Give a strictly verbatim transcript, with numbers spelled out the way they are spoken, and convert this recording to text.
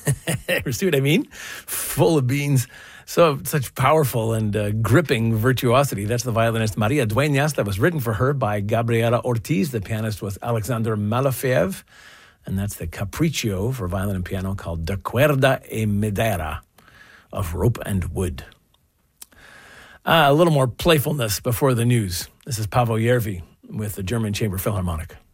See what I mean? Full of beans. So such powerful and uh, gripping virtuosity. That's the violinist Maria Dueñas. That was written for her by Gabriela Ortiz. The pianist was Alexander Malafeev. And that's the Capriccio for violin and piano called De Cuerda e Madera, of rope and wood. Uh, a little more playfulness before the news. This is Paavo Järvi with the German Chamber Philharmonic.